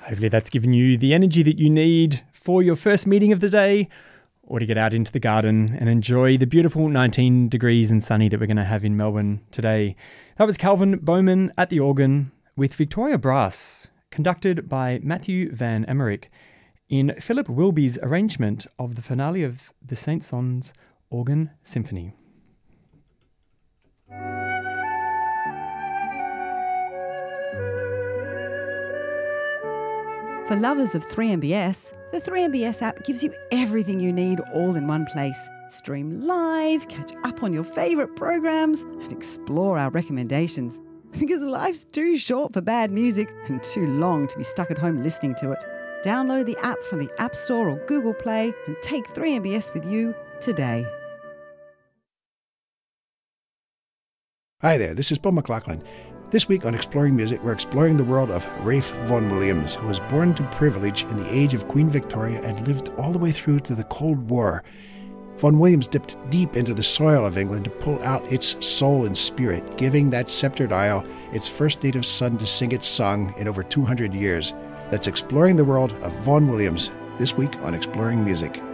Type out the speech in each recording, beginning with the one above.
Hopefully that's given you the energy that you need for your first meeting of the day, or to get out into the garden and enjoy the beautiful 19 degrees and sunny that we're going to have in Melbourne today. That was Calvin Bowman at the organ with Victoria Brass, conducted by Matthew Van Emmerich in Philip Wilby's arrangement of the finale of the Saint-Saëns Organ Symphony. For lovers of 3MBS, the 3MBS app gives you everything you need all in one place. Stream live, catch up on your favourite programs, and explore our recommendations. Because life's too short for bad music and too long to be stuck at home listening to it. Download the app from the App Store or Google Play and take 3MBS with you today. Hi there, this is Bill McLaughlin. This week on Exploring Music, we're exploring the world of Ralph Vaughan Williams, who was born to privilege in the age of Queen Victoria and lived all the way through to the Cold War. Vaughan Williams dipped deep into the soil of England to pull out its soul and spirit, giving that sceptred isle its first native son to sing its song in over 200 years. That's Exploring the World of Vaughan Williams, this week on Exploring Music.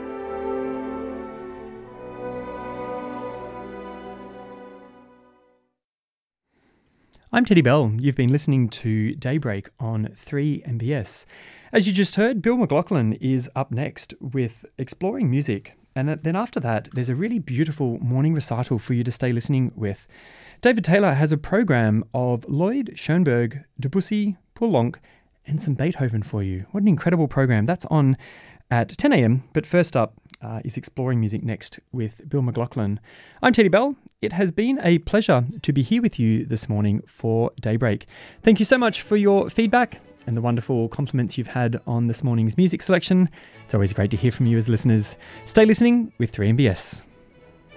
I'm Teddy Bell. You've been listening to Daybreak on 3MBS. As you just heard, Bill McLaughlin is up next with Exploring Music. And then after that, there's a really beautiful morning recital for you to stay listening with. David Taylor has a program of Lloyd Schoenberg, Debussy, Poulenc, and some Beethoven for you. What an incredible program. That's on at 10 a.m. But first up is Exploring Music next with Bill McLaughlin. I'm Teddy Bell. It has been a pleasure to be here with you this morning for Daybreak. Thank you so much for your feedback and the wonderful compliments you've had on this morning's music selection. It's always great to hear from you as listeners. Stay listening with 3MBS.